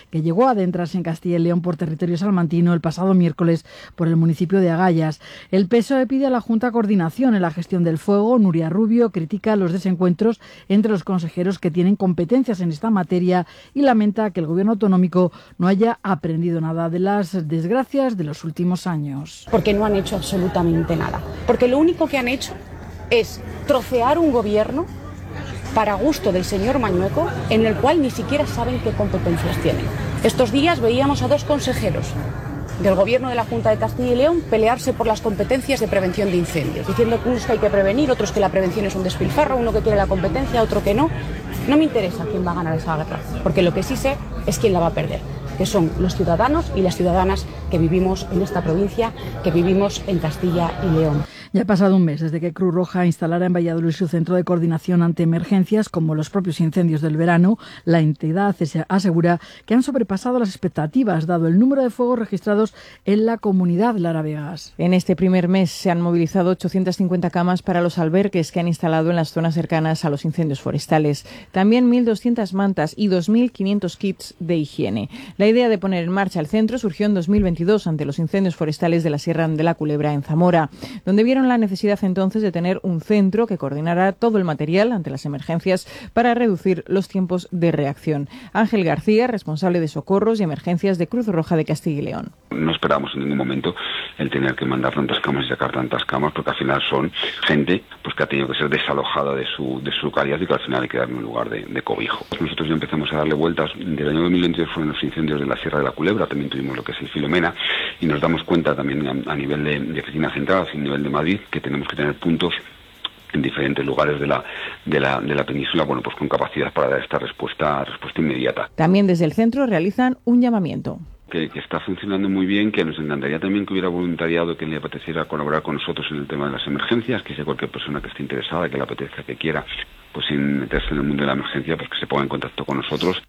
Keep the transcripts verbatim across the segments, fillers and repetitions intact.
que llegó a adentrarse en Castilla y León por territorio salmantino el pasado miércoles por el municipio de Agallas. El P S O E pide a la Junta coordinación en la gestión del fuego. Nuria Rubio critica los desencuentros entre los consejeros que tienen competencias en esta materia y lamenta que el gobierno autonómico no haya aprendido nada de las desgracias de los últimos años. Porque no han hecho absolutamente nada. Porque lo único que han hecho es trocear un gobierno para gusto del señor Mañueco, en el cual ni siquiera saben qué competencias tienen. Estos días veíamos a dos consejeros del gobierno de la Junta de Castilla y León pelearse por las competencias de prevención de incendios, diciendo que unos que hay que prevenir, otros que la prevención es un despilfarro, uno que quiere la competencia, otro que no. No me interesa quién va a ganar esa guerra, porque lo que sí sé es quién la va a perder, que son los ciudadanos y las ciudadanas que vivimos en esta provincia, que vivimos en Castilla y León. Ya ha pasado un mes desde que Cruz Roja instalara en Valladolid su centro de coordinación ante emergencias como los propios incendios del verano. La entidad asegura que han sobrepasado las expectativas, dado el número de fuegos registrados en la comunidad. Lara Vegas. En este primer mes se han movilizado ochocientas cincuenta camas para los albergues que han instalado en las zonas cercanas a los incendios forestales. También mil doscientas mantas y dos mil quinientos kits de higiene. La idea de poner en marcha el centro surgió en dos mil veintidós ante los incendios forestales de la Sierra de la Culebra en Zamora, donde vieron la necesidad entonces de tener un centro que coordinara todo el material ante las emergencias para reducir los tiempos de reacción. Ángel García, responsable de socorros y emergencias de Cruz Roja de Castilla y León. No esperamos en ningún momento el tener que mandar tantas camas y sacar tantas camas, porque al final son gente pues que ha tenido que ser desalojada de su, de su localidad y que al final hay que darle un lugar de, de cobijo. Nosotros ya empezamos a darle vueltas. Del año dos mil veintidós fueron los incendios de la Sierra de la Culebra, también tuvimos lo que es el Filomena, y nos damos cuenta también a, a nivel de, de oficina central, a nivel de Madrid, que tenemos que tener puntos en diferentes lugares de la, de la, de la península, bueno, pues con capacidad para dar esta respuesta, respuesta inmediata. También desde el centro realizan un llamamiento. Que, que está funcionando muy bien, que nos encantaría también que hubiera voluntariado que le apeteciera colaborar con nosotros en el tema de las emergencias, que sea cualquier persona que esté interesada, que le apetezca, que quiera, pues sin meterse en el mundo de la emergencia, pues que se ponga en contacto con nosotros.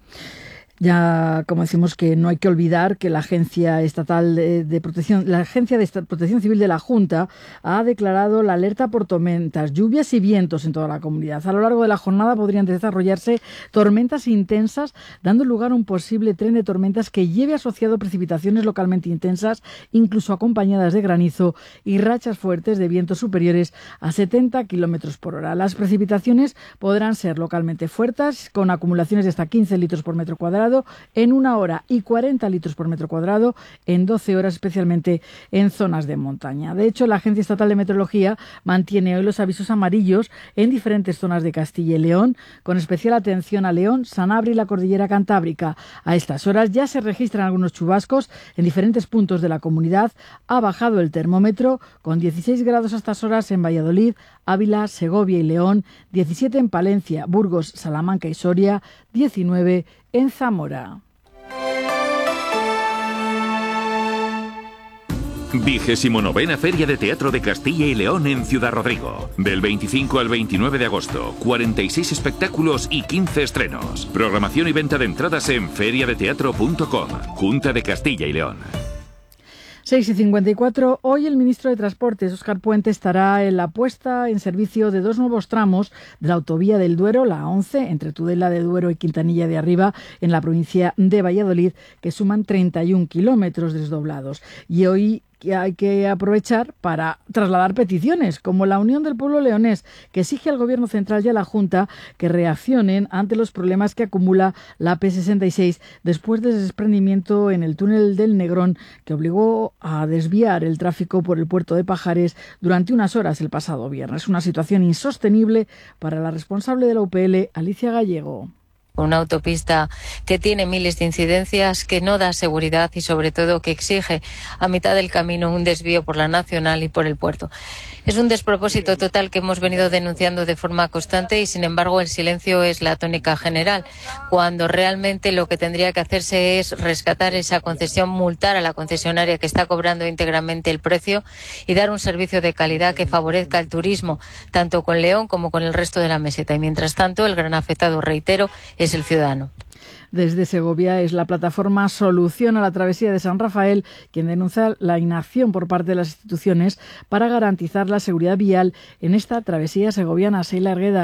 Ya, como decimos, que no hay que olvidar que la Agencia Estatal de, de Protección, la Agencia de Protección Civil de la Junta ha declarado la alerta por tormentas, lluvias y vientos en toda la comunidad. A lo largo de la jornada podrían desarrollarse tormentas intensas, dando lugar a un posible tren de tormentas que lleve asociado precipitaciones localmente intensas, incluso acompañadas de granizo y rachas fuertes de vientos superiores a setenta kilómetros por hora. Las precipitaciones podrán ser localmente fuertes, con acumulaciones de hasta quince litros por metro cuadrado en una hora y cuarenta litros por metro cuadrado en doce horas, especialmente en zonas de montaña. De hecho, la Agencia Estatal de Meteorología mantiene hoy los avisos amarillos en diferentes zonas de Castilla y León, con especial atención a León, Sanabria y la Cordillera Cantábrica. A estas horas ya se registran algunos chubascos en diferentes puntos de la comunidad. Ha bajado el termómetro con dieciséis grados a estas horas en Valladolid, Ávila, Segovia y León, diecisiete en Palencia, Burgos, Salamanca y Soria, diecinueve en Zamora. Vigésimo novena Feria de Teatro de Castilla y León en Ciudad Rodrigo. Del veinticinco al veintinueve de agosto, cuarenta y seis espectáculos y quince estrenos. Programación y venta de entradas en feria de teatro punto com. Junta de Castilla y León. seis y cincuenta y cuatro. Hoy el ministro de Transportes, Óscar Puente, estará en la puesta en servicio de dos nuevos tramos de la autovía del Duero, la once, entre Tudela de Duero y Quintanilla de Arriba, en la provincia de Valladolid, que suman treinta y un kilómetros desdoblados. Y hoy que hay que aprovechar para trasladar peticiones, como la Unión del Pueblo Leonés, que exige al Gobierno Central y a la Junta que reaccionen ante los problemas que acumula la P sesenta y seis después del desprendimiento en el túnel del Negrón, que obligó a desviar el tráfico por el puerto de Pajares durante unas horas el pasado viernes. Una situación insostenible para la responsable de la U P L, Alicia Gallego. Una autopista que tiene miles de incidencias, que no da seguridad y sobre todo que exige a mitad del camino un desvío por la Nacional y por el puerto. Es un despropósito total que hemos venido denunciando de forma constante y sin embargo el silencio es la tónica general, cuando realmente lo que tendría que hacerse es rescatar esa concesión, multar a la concesionaria que está cobrando íntegramente el precio y dar un servicio de calidad que favorezca el turismo, tanto con León como con el resto de la meseta. Y mientras tanto, el gran afectado, reitero, es el ciudadano. Desde Segovia es la plataforma Solución a la Travesía de San Rafael quien denuncia la inacción por parte de las instituciones para garantizar la seguridad vial en esta travesía segoviana. Seila Arguedas.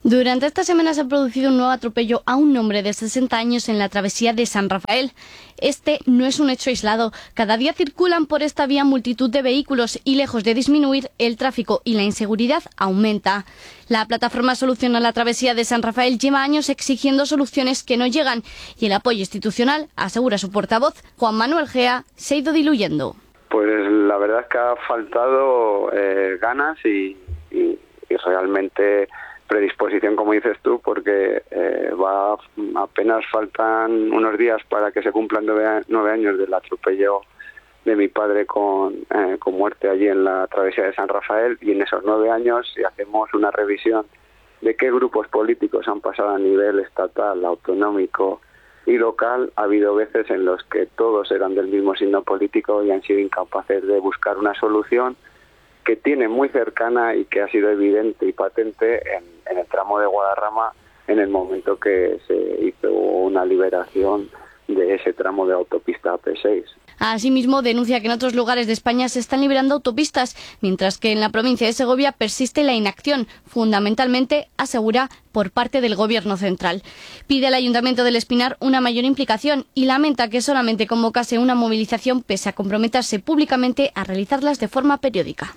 Durante esta semana se ha producido un nuevo atropello a un hombre de sesenta años en la travesía de San Rafael. Este no es un hecho aislado. Cada día circulan por esta vía multitud de vehículos y, lejos de disminuir, el tráfico y la inseguridad aumenta. La plataforma Soluciona la Travesía de San Rafael lleva años exigiendo soluciones que no llegan y el apoyo institucional, asegura su portavoz, Juan Manuel Gea, se ha ido diluyendo. Pues la verdad es que ha faltado eh, ganas y, y, y realmente predisposición, como dices tú, porque eh, va apenas faltan unos días para que se cumplan nueve, nueve años del atropello de mi padre con, eh, con muerte allí en la travesía de San Rafael, y en esos nueve años, si hacemos una revisión de qué grupos políticos han pasado a nivel estatal, autonómico y local, ha habido veces en los que todos eran del mismo signo político y han sido incapaces de buscar una solución que tiene muy cercana y que ha sido evidente y patente en, en el tramo de Guadarrama en el momento que se hizo una liberación de ese tramo de autopista A P seis. Asimismo, denuncia que en otros lugares de España se están liberando autopistas, mientras que en la provincia de Segovia persiste la inacción, fundamentalmente, asegura, por parte del Gobierno central. Pide al Ayuntamiento del Espinar una mayor implicación y lamenta que solamente convocase una movilización pese a comprometerse públicamente a realizarlas de forma periódica.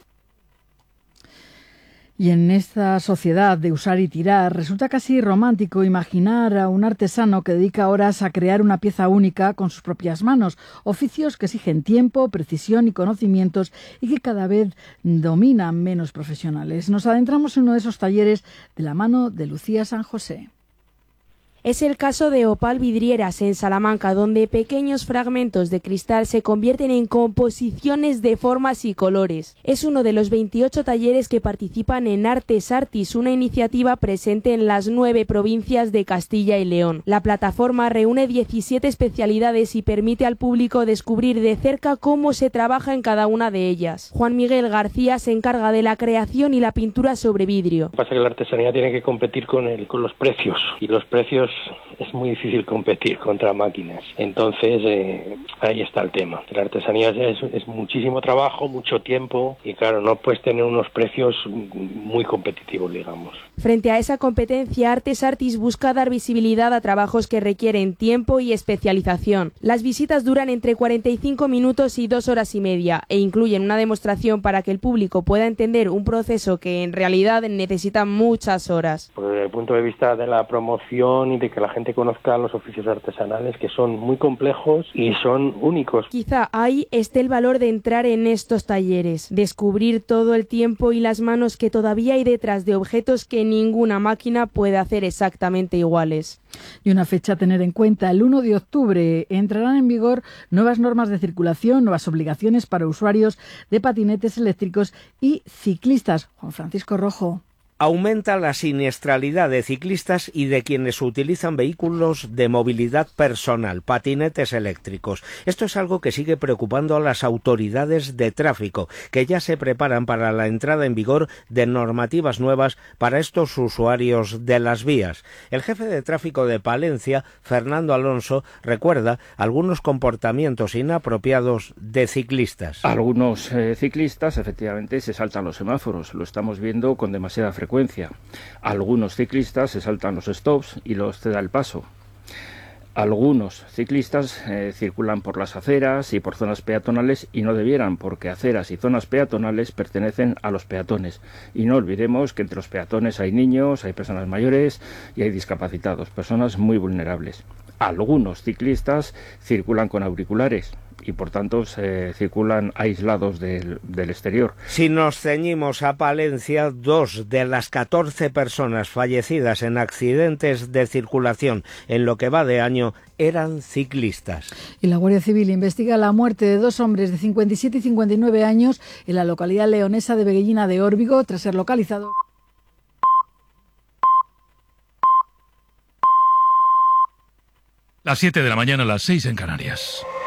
Y en esta sociedad de usar y tirar, resulta casi romántico imaginar a un artesano que dedica horas a crear una pieza única con sus propias manos, oficios que exigen tiempo, precisión y conocimientos y que cada vez dominan menos profesionales. Nos adentramos en uno de esos talleres de la mano de Lucía San José. Es el caso de Opal Vidrieras en Salamanca, donde pequeños fragmentos de cristal se convierten en composiciones de formas y colores. Es uno de los veintiocho talleres que participan en Artes Artis, una iniciativa presente en las nueve provincias de Castilla y León. La plataforma reúne diecisiete especialidades y permite al público descubrir de cerca cómo se trabaja en cada una de ellas. Juan Miguel García se encarga de la creación y la pintura sobre vidrio. Lo que pasa es que la artesanía tiene que competir con, el, con los precios, y los precios es muy difícil competir contra máquinas. Entonces eh, ahí está el tema. La artesanía es, es muchísimo trabajo, mucho tiempo, y claro, no puedes tener unos precios muy competitivos, digamos. Frente a esa competencia, Artes Artis busca dar visibilidad a trabajos que requieren tiempo y especialización. Las visitas duran entre cuarenta y cinco minutos y dos horas y media e incluyen una demostración para que el público pueda entender un proceso que en realidad necesita muchas horas. Pues desde el punto de vista de la promoción y de que la gente conozca los oficios artesanales, que son muy complejos y son únicos. Quizá ahí esté el valor de entrar en estos talleres, descubrir todo el tiempo y las manos que todavía hay detrás de objetos que ninguna máquina puede hacer exactamente iguales. Y una fecha a tener en cuenta: el uno de octubre entrarán en vigor nuevas normas de circulación, nuevas obligaciones para usuarios de patinetes eléctricos y ciclistas. Juan Francisco Rojo. Aumenta la siniestralidad de ciclistas y de quienes utilizan vehículos de movilidad personal, patinetes eléctricos. Esto es algo que sigue preocupando a las autoridades de tráfico, que ya se preparan para la entrada en vigor de normativas nuevas para estos usuarios de las vías. El jefe de tráfico de Palencia, Fernando Alonso, recuerda algunos comportamientos inapropiados de ciclistas. Algunos eh, ciclistas efectivamente se saltan los semáforos, lo estamos viendo con demasiada frecuencia. Algunos ciclistas se saltan los stops y los ceda el paso. Algunos ciclistas eh, circulan por las aceras y por zonas peatonales y no debieran, porque aceras y zonas peatonales pertenecen a los peatones. Y no olvidemos que entre los peatones hay niños, hay personas mayores y hay discapacitados, personas muy vulnerables. Algunos ciclistas circulan con auriculares y por tanto se circulan aislados del, del exterior. Si nos ceñimos a Palencia, dos de las catorce personas fallecidas en accidentes de circulación en lo que va de año eran ciclistas. Y la Guardia Civil investiga la muerte de dos hombres de cincuenta y siete y cincuenta y nueve años en la localidad leonesa de Veguellina de Órbigo tras ser localizados. Las siete de la mañana, las seis en Canarias.